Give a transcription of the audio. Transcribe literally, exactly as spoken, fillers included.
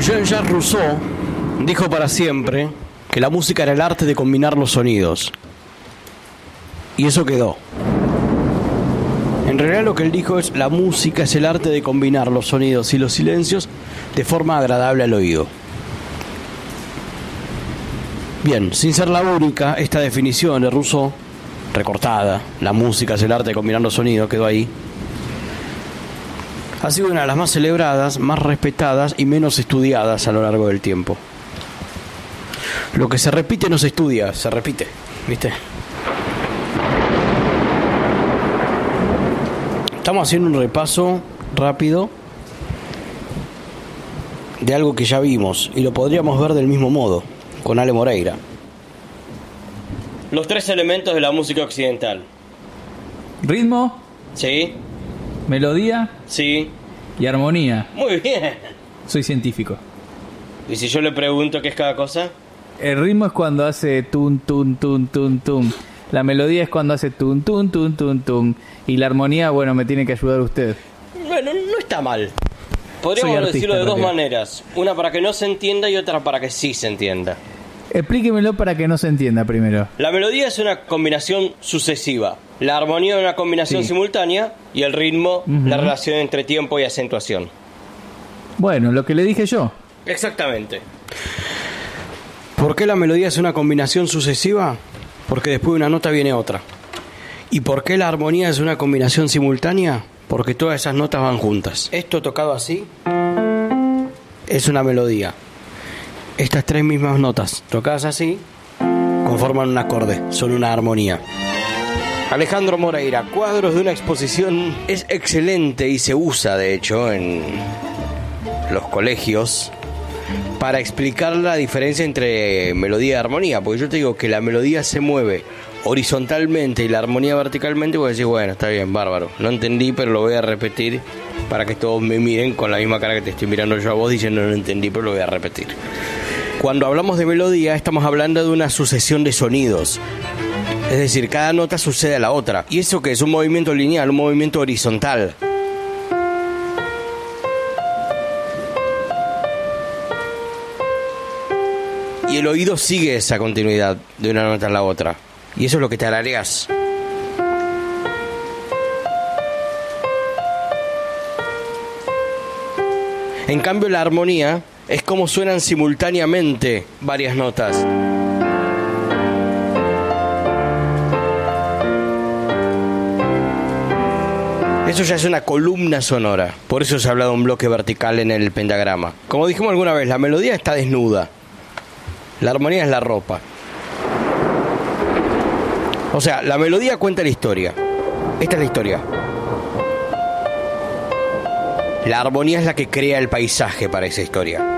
Jean-Jacques Rousseau dijo para siempre que la música era el arte de combinar los sonidos. Y eso quedó. En realidad lo que él dijo es: la música es el arte de combinar los sonidos y los silencios de forma agradable al oído. Bien, sin ser la única, esta definición de Rousseau, recortada, la música es el arte de combinar los sonidos, quedó ahí, ha sido una de las más celebradas, más respetadas y menos estudiadas a lo largo del tiempo. Lo que se repite no se estudia, se repite, ¿viste? Estamos haciendo un repaso rápido de algo que ya vimos y lo podríamos ver del mismo modo, con Ale Moreira. Los tres elementos de la música occidental. Ritmo. Sí. Melodía. Sí. Y armonía. Muy bien. Soy científico. ¿Y si yo le pregunto qué es cada cosa? El ritmo es cuando hace tun, tun, tun, tun, tun. La melodía es cuando hace tun, tun, tun, tun, tun. Y la armonía, bueno, me tiene que ayudar usted. Bueno, no está mal. Podríamos artista, decirlo de dos maneras. Una para que no se entienda y otra para que sí se entienda. Explíquemelo para que no se entienda primero. La melodía es una combinación sucesiva. La armonía es una combinación sí. simultánea. Y el ritmo, uh-huh. la relación entre tiempo y acentuación. Bueno, lo que le dije yo. Exactamente. ¿Por qué la melodía es una combinación sucesiva? Porque después de una nota viene otra. ¿Y por qué la armonía es una combinación simultánea? Porque todas esas notas van juntas. Esto tocado así es una melodía. Estas tres mismas notas tocadas así conforman un acorde, son una armonía. Alejandro Moreira, cuadros de una exposición, es excelente y se usa de hecho en los colegios para explicar la diferencia entre melodía y armonía, porque yo te digo que la melodía se mueve horizontalmente y la armonía verticalmente, vos decís, bueno, está bien, bárbaro, no entendí, pero lo voy a repetir para que todos me miren con la misma cara que te estoy mirando yo a vos diciendo no entendí, pero lo voy a repetir. Cuando hablamos de melodía estamos hablando de una sucesión de sonidos, es decir, cada nota sucede a la otra, y eso que es un movimiento lineal, un movimiento horizontal. Y el oído sigue esa continuidad de una nota a la otra. Y eso es lo que tarareas. En cambio, la armonía es como suenan simultáneamente varias notas. Eso ya es una columna sonora. Por eso se habla de un bloque vertical en el pentagrama. Como dijimos alguna vez, la melodía está desnuda. La armonía es la ropa. O sea, la melodía cuenta la historia. Esta es la historia. La armonía es la que crea el paisaje para esa historia.